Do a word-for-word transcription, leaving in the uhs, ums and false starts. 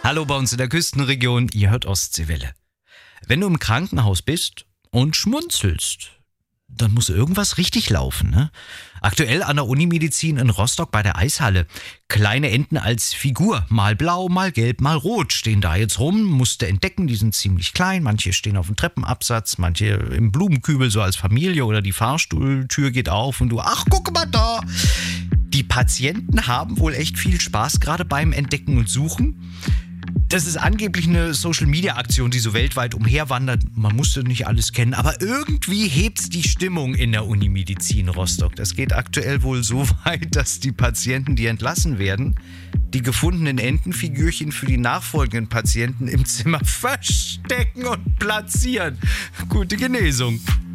Hallo bei uns in der Küstenregion, ihr hört Ostseewelle. Wenn du im Krankenhaus bist und schmunzelst, dann muss irgendwas richtig laufen, ne? Aktuell an der Unimedizin in Rostock bei der Eishalle. Kleine Enten als Figur, mal blau, mal gelb, mal rot, stehen da jetzt rum, musste entdecken, die sind ziemlich klein, manche stehen auf dem Treppenabsatz, manche im Blumenkübel so als Familie oder die Fahrstuhltür geht auf und du, ach guck mal da. Die Patienten haben wohl echt viel Spaß gerade beim Entdecken und Suchen. Das ist angeblich eine Social-Media-Aktion, die so weltweit umherwandert. Man musste nicht alles kennen, aber irgendwie hebt's die Stimmung in der Unimedizin Rostock. Das geht aktuell wohl so weit, dass die Patienten, die entlassen werden, die gefundenen Entenfigürchen für die nachfolgenden Patienten im Zimmer verstecken und platzieren. Gute Genesung.